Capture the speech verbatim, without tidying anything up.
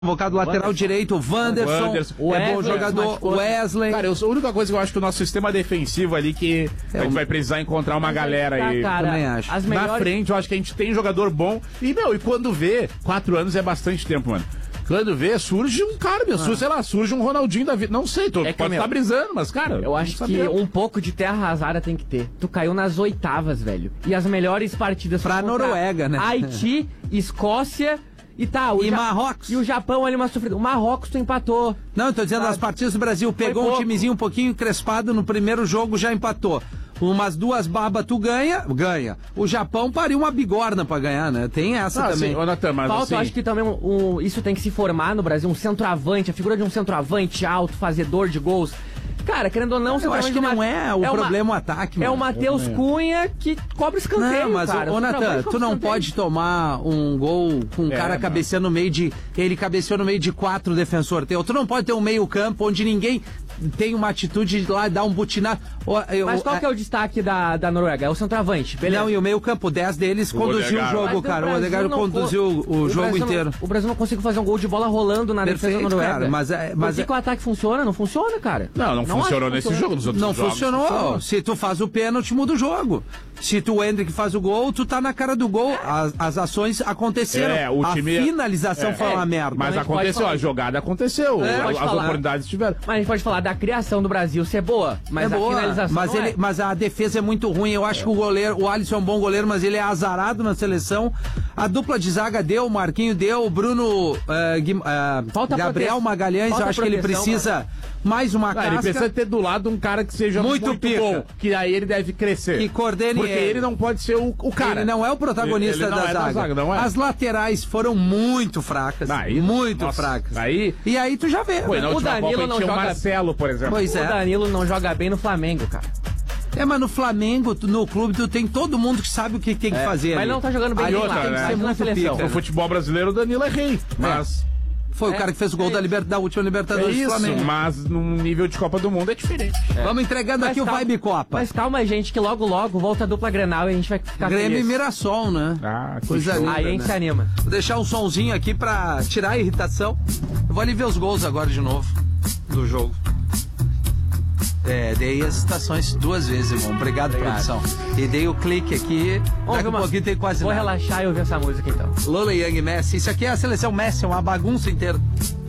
convocado lateral Wanderson. direito, o Wanderson, Wanderson. O é bom jogador, o Wesley. Cara, eu, a única coisa que eu acho que o nosso sistema defensivo ali que é, a gente vai precisar encontrar uma galera tá, aí. Cara, também acho. As melhores... melhores... Na frente, eu acho que a gente tem jogador bom. E, meu, e quando vê, quatro anos é bastante tempo, mano. Quando vê, surge um cara, meu, ah. surge, sei lá, surge um Ronaldinho da vida. Não sei, tô, é pode estar tá brisando, mas, cara... Eu acho que sabia. um pouco de terra arrasada tem que ter. Tu caiu nas oitavas, velho. E as melhores partidas... Pra Noruega, né? Haiti, Escócia... E tá, o e ja... Marrocos. E o Japão ali, uma sofrida. O Marrocos tu empatou. Não, eu tô dizendo, as partidas do Brasil pegou um timezinho um pouquinho crespado no primeiro jogo, já empatou. Umas duas babas tu ganha, ganha. O Japão pariu uma bigorna pra ganhar, né? Tem essa ah, também. Sim, Nathan, mas Falta, assim... eu acho que também um, um, isso tem que se formar no Brasil, um centroavante, a figura de um centroavante alto, fazedor de gols. Cara, querendo ou não, eu acho que não é o é problema uma, o ataque, mano. É o Matheus Cunha que cobra escanteio, não, mas, cara. Ô, Natan, tu não pode tomar um gol com um é, cara cabeceando no meio de... Ele cabeceou no meio de quatro defensores teu. Tu não pode ter um meio campo onde ninguém tem uma atitude de lá dar um butinado. Mas qual que é o destaque da, da Noruega? É o centroavante, beleza? Não, e o meio campo, dez deles conduziu o jogo, cara. O Odegaard conduziu o, o jogo inteiro. Não, o Brasil não conseguiu fazer um gol de bola rolando na Perfeito, defesa da Noruega. Cara, mas é, mas Por que, é... que o ataque funciona? Não funciona, cara. Não, não, não funcionou nesse funciona. jogo, nos outros Não jogos. funcionou. Funcionou. Se tu faz o pênalti, muda o jogo. Se tu, o Endrick, faz o gol, tu tá na cara do gol. As, as ações aconteceram. É, o time... A finalização é, foi uma é, merda. Mas a aconteceu, a jogada aconteceu. É, as falar. oportunidades tiveram. Mas a gente pode falar da criação do Brasil ser boa, mas é a boa, finalização mas, não ele, é. mas a defesa é muito ruim. Eu acho é. que o goleiro, o Alisson é um bom goleiro, mas ele é azarado na seleção. A dupla de zaga deu, o Marquinho deu, o Bruno uh, Gui, uh, Gabriel prote... Magalhães, Falta eu acho que ele precisa mano. mais uma ah, casca. Ele precisa ter do lado um cara que seja muito, muito bom, que aí ele deve crescer. E coordene Porque ele, ele não pode ser o, o cara. Ele não é o protagonista ele, ele da, é zaga. da zaga. Não é. As laterais foram muito fracas. Aí, muito nossa, fracas. Aí, e aí tu já vê. Pô, né? O Danilo não joga... o Marcelo, por exemplo. Pois é. O Danilo não joga bem no Flamengo, cara. É, mas no Flamengo, tu, no clube, tu tem todo mundo que sabe o que tem que é, fazer. Mas ali. não tá jogando bem. Aí Tem outra, que né? ser muito seleção. No futebol brasileiro, o Danilo é rei. Mas... É. Foi é, o cara que fez o gol é da, liber... da última Libertadores é isso, do Flamengo. Mas num nível de Copa do Mundo é diferente. É. Vamos entregando mas aqui calma, o Vibe Copa. Mas calma, gente, que logo logo volta a dupla Grenal e a gente vai ficar Grêmio feliz. e Mirassol, né? Ah, que coisa linda, aí a gente né? se anima. Vou deixar um sonzinho aqui pra tirar a irritação. Eu vou ali ver os gols agora de novo do jogo. É, dei as estações duas vezes, irmão. Obrigado, Obrigado. produção. E dei o clique aqui. Vamos Daqui a um pouquinho tem quase Vou nada. relaxar e ouvir essa música então. Lola Young Messi. Isso aqui é a seleção Messi, é uma bagunça inteira.